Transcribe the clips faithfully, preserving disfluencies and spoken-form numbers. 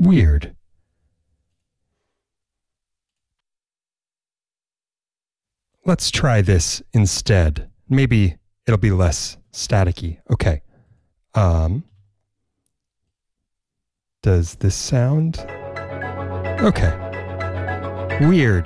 Weird. Let's try this instead. Maybe it'll be less staticky. Okay. Um, does this sound? Okay. Weird.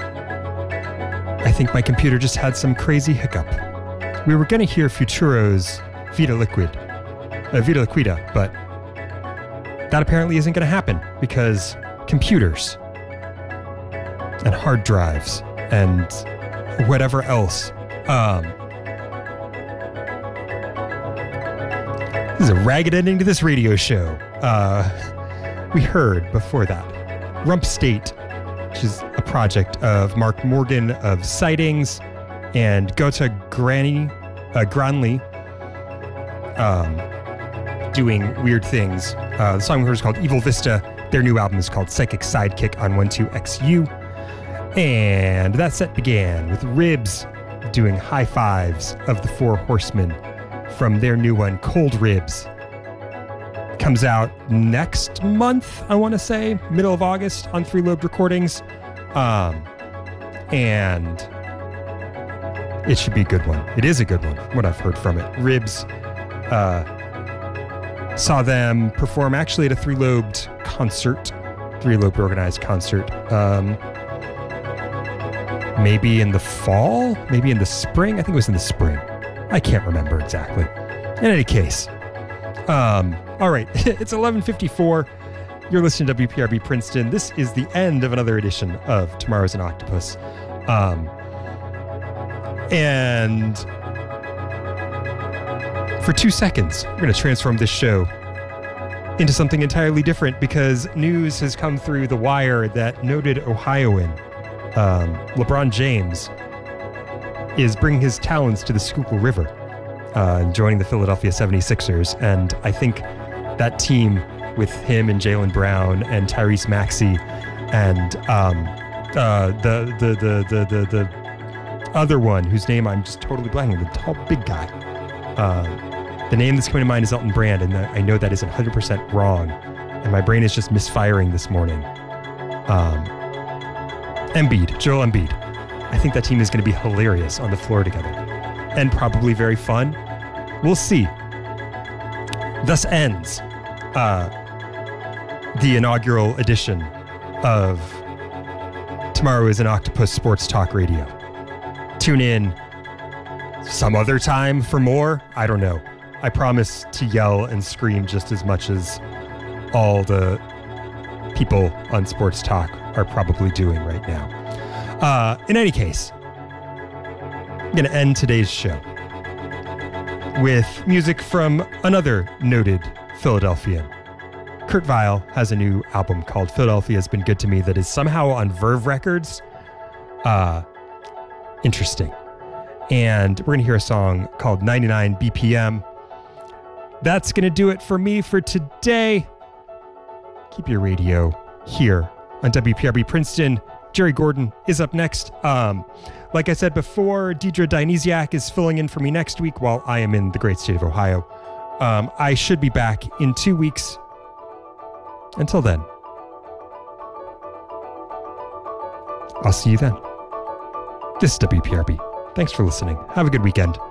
I think my computer just had some crazy hiccup. We were going to hear Futuro's Vita Liquid, uh, Vita Liquida, but that apparently isn't going to happen because computers and hard drives and whatever else. Um, this is a ragged ending to this radio show. Uh, we heard before that Rump State, which is a project of Mark Morgan of Sightings and Gota Granny, uh, Granley, um, doing weird things. Uh, the song we heard is called Evil Vista. Their new album is called Psychic Sidekick on one two X U. And that set began with Ribs doing high fives of the Four Horsemen from their new one, Cold Ribs. Comes out next month, I want to say, middle of August on Three Lobed Recordings. Um, and it should be a good one. It is a good one, what I've heard from it. Ribs uh, saw them perform actually at a Three Lobed concert, Three Lobed organized concert. Um, maybe in the fall, maybe in the spring. I think it was in the spring. I can't remember exactly. In any case, um, all right, it's eleven fifty-four. You're listening to W P R B Princeton. This is the end of another edition of Tomorrow's an Octopus. Um, and for two seconds, we're going to transform this show into something entirely different because news has come through the wire that noted Ohioan um, LeBron James is bringing his talents to the Schuylkill River, uh, joining the Philadelphia seventy-sixers. And I think that team with him and Jaylen Brown and Tyrese Maxey and um, uh, the, the, the, the, the, the other one whose name I'm just totally blanking, the tall, big guy. Uh, the name that's coming to mind is Elton Brand, and I know that is one hundred percent wrong, and my brain is just misfiring this morning. Um, Embiid, Joel Embiid. I think that team is going to be hilarious on the floor together and probably very fun. We'll see. Thus ends uh, the inaugural edition of Tomorrow is an Octopus Sports Talk Radio. Tune in some other time for more. I don't know. I promise to yell and scream just as much as all the people on Sports Talk are probably doing right now. Uh, in any case, I'm going to end today's show with music from another noted Philadelphian. Kurt Vile has a new album called Philadelphia Has Been Good to Me that is somehow on Verve Records. Uh, interesting. And we're going to hear a song called ninety-nine B P M. That's going to do it for me for today. Keep your radio here on W P R B Princeton. Jerry Gordon is up next. Um, like I said before, Deidre Dionysiak is filling in for me next week while I am in the great state of Ohio. Um, I should be back in two weeks. Until then, I'll see you then. This is W P R B. Thanks for listening. Have a good weekend.